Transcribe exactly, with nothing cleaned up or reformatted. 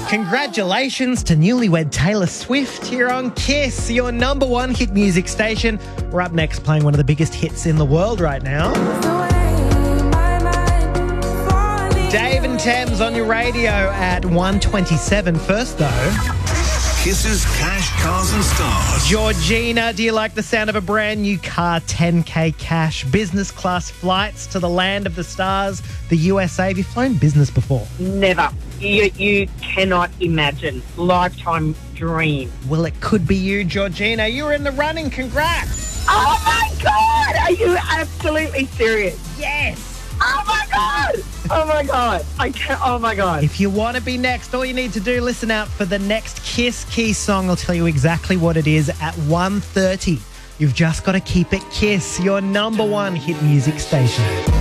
Congratulations to newlywed Taylor Swift here on Kiss, your number one hit music station. We're up next playing one of the biggest hits in the world right now. Dave and Thames on your radio at one twenty-seven. First, though, Kiss's Cash, Cars and Stars. Georgina, do you like the sound of a brand new car? ten K cash, business class flights to the land of the stars, the U S A. Have you flown business before? Never. You, you cannot imagine. Lifetime dream. Well, it could be you, Georgina. You're in the running. Congrats. Oh, my God. Are you absolutely serious? Yes. Oh, my God. Oh, my God. I can't. Oh, my God. If you want to be next, all you need to do, listen out for the next Kiss Key song. I'll tell you exactly what it is at one thirty. You've just got to keep it Kiss, your number one hit music station.